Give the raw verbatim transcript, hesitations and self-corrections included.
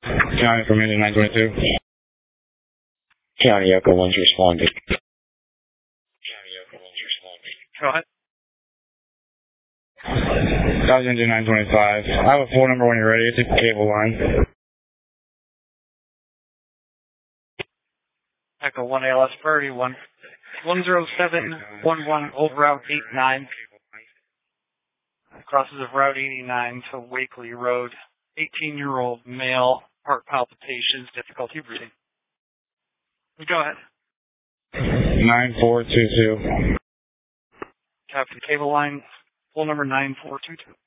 County from engine nine twenty-two. County Echo one's responding. County Echo one's responding. Go ahead. That was engine nine twenty-five. I have a phone number when you're ready. It's a cable line. Echo one A L S Birdie, one one zero seven one one over Route eighty-nine. Crosses of Route eighty-nine to Wakely Road. eighteen-year-old male, heart palpitations, difficulty breathing. Go ahead. nine four two two. Captain Cable Line, full number nine four two two.